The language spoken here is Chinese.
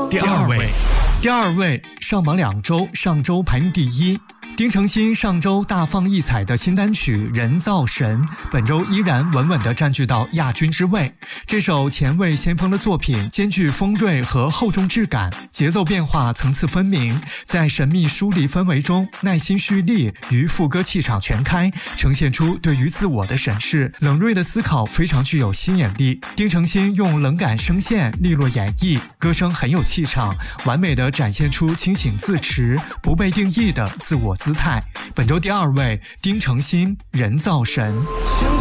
第二位上榜2周，上周排名第1。丁程鑫上周大放异彩的新单曲《人造神》，本周依然稳稳地占据到亚军之位。这首前卫先锋的作品兼具锋锐和厚重质感，节奏变化层次分明，在神秘疏离氛围中耐心蓄力，与副歌气场全开，呈现出对于自我的审视，冷锐的思考非常具有吸引力。丁程鑫用冷感声线利落演绎，歌声很有气场，完美地展现出清醒自持、不被定义的自我姿态。本周第2位，丁程鑫《人造神》。